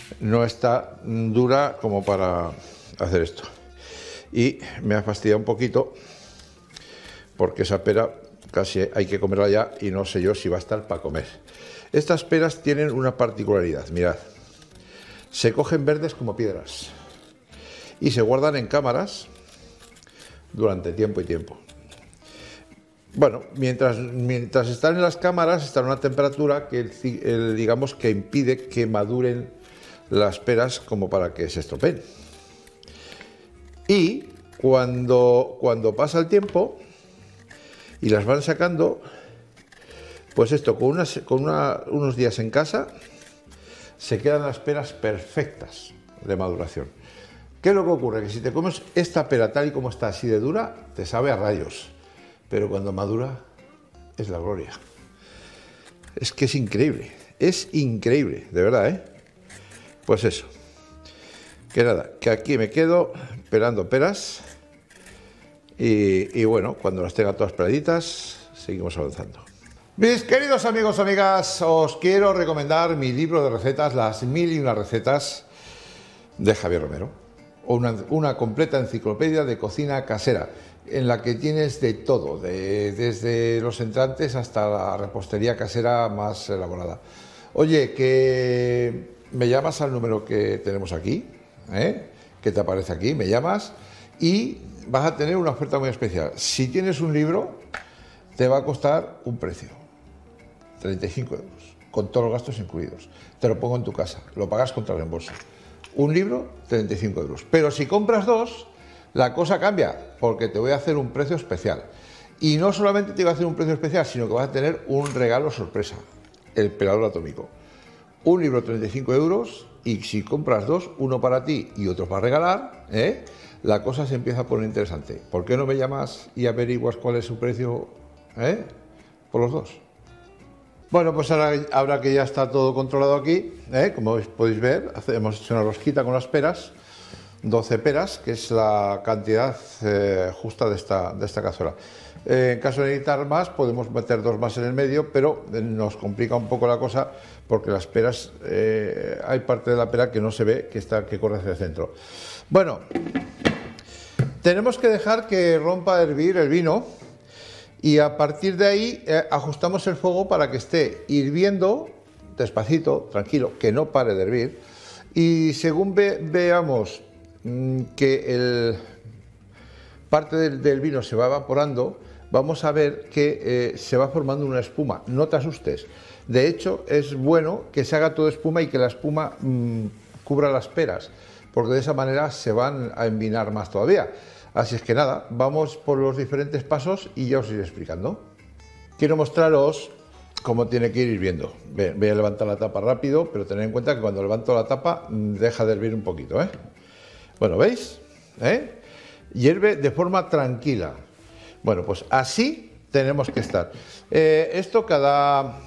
no está dura como para hacer esto. Y me ha fastidiado un poquito porque esa pera casi hay que comerla ya y no sé yo si va a estar para comer. Estas peras tienen una particularidad, mirad, se cogen verdes como piedras y se guardan en cámaras durante tiempo y tiempo. Bueno, mientras están en las cámaras están a una temperatura que digamos que impide que maduren las peras como para que se estropeen. Y cuando pasa el tiempo y las van sacando, pues esto, con unos días en casa, se quedan las peras perfectas de maduración. ¿Qué es lo que ocurre? Que si te comes esta pera tal y como está, así de dura, te sabe a rayos. Pero cuando madura, es la gloria. Es que es increíble, de verdad, ¿eh? Pues eso. Que nada, que aquí me quedo pelando peras y bueno, cuando las tenga todas peladitas, seguimos avanzando. Mis queridos amigos, amigas, os quiero recomendar mi libro de recetas, Las 1001 recetas de Javier Romero, una completa enciclopedia de cocina casera, en la que tienes de todo, desde los entrantes hasta la repostería casera más elaborada. Oye, que me llamas al número que tenemos aquí, que te aparece aquí, me llamas y vas a tener una oferta muy especial. Si tienes un libro, te va a costar un precio, 35 euros, con todos los gastos incluidos. Te lo pongo en tu casa, lo pagas contra reembolso. Un libro, 35 euros. Pero si compras dos, la cosa cambia, porque te voy a hacer un precio especial. Y no solamente te voy a hacer un precio especial, sino que vas a tener un regalo sorpresa, el pelador atómico. Un libro, 35 euros, y si compras dos, uno para ti y otro para regalar, la cosa se empieza a poner interesante. ¿Por qué no me llamas y averiguas cuál es su precio por los dos? Bueno, pues ahora que ya está todo controlado aquí, como podéis ver, hemos hecho una rosquita con las peras, 12 peras, que es la cantidad justa de esta cazuela. En caso de necesitar más, podemos meter dos más en el medio, pero nos complica un poco la cosa porque las peras, hay parte de la pera que no se ve, que corre hacia el centro. Bueno, tenemos que dejar que rompa a hervir el vino y a partir de ahí ajustamos el fuego para que esté hirviendo despacito, tranquilo, que no pare de hervir, y según veamos que parte del vino se va evaporando, vamos a ver que se va formando una espuma. No te asustes. De hecho, es bueno que se haga todo espuma y que la espuma cubra las peras, porque de esa manera se van a envinar más todavía. Así es que nada, vamos por los diferentes pasos y ya os iré explicando. Quiero mostraros cómo tiene que ir hirviendo. Voy a levantar la tapa rápido, pero tened en cuenta que cuando levanto la tapa deja de hervir un poquito, Bueno, ¿veis? Hierve de forma tranquila. Bueno, pues así tenemos que estar. Esto cada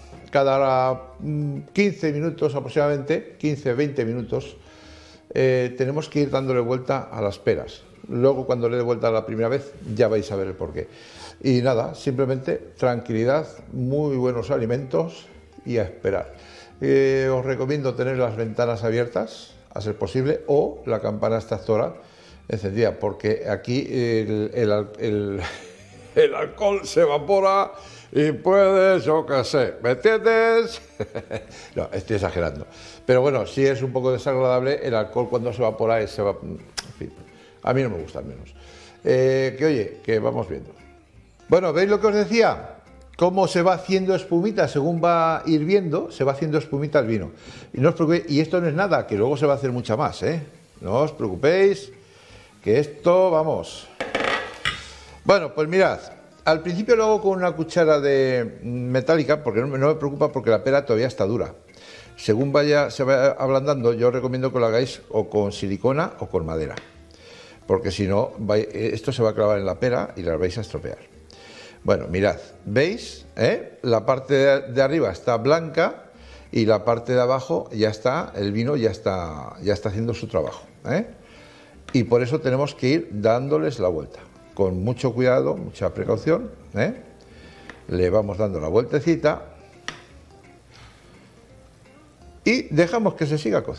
15 minutos aproximadamente, 15-20 minutos, tenemos que ir dándole vuelta a las peras. Luego, cuando le dé vuelta la primera vez, ya vais a ver el porqué. Y nada, simplemente tranquilidad, muy buenos alimentos y a esperar. Os recomiendo tener las ventanas abiertas, a ser posible, o la campana extractora encendida, porque aquí el alcohol se evapora y puedes, yo qué sé, ¿me entiendes? No, estoy exagerando. Pero bueno, sí es un poco desagradable el alcohol cuando se evapora, en fin, a mí no me gusta al menos. Que oye, que vamos viendo. Bueno, ¿veis lo que os decía? Cómo se va haciendo espumita según va hirviendo, se va haciendo espumita el vino. Y no os preocupéis, y esto no es nada, que luego se va a hacer mucha más, No os preocupéis, que esto, vamos. Bueno, pues mirad, al principio lo hago con una cuchara de metálica, porque no me preocupa porque la pera todavía está dura. Según se vaya ablandando, yo os recomiendo que lo hagáis o con silicona o con madera, porque si no, esto se va a clavar en la pera y la vais a estropear. Bueno, mirad, ¿veis? La parte de arriba está blanca y la parte de abajo ya está, el vino ya está haciendo su trabajo, Y por eso tenemos que ir dándoles la vuelta, con mucho cuidado, mucha precaución, Le vamos dando la vueltecita y dejamos que se siga cociendo.